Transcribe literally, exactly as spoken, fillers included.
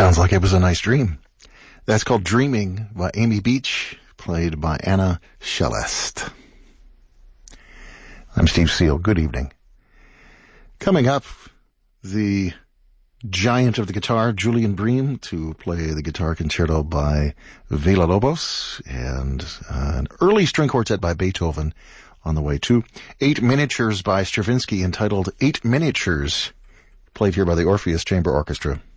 Sounds like it was a nice dream. That's called Dreaming by Amy Beach, played by Anna Shellest. I'm Steve Seal. Good evening. Coming up, the giant of the guitar, Julian Bream, to play the guitar concerto by Villa-Lobos, and uh, an early string quartet by Beethoven on the way too. Eight miniatures by Stravinsky entitled Eight Miniatures, played here by the Orpheus Chamber Orchestra.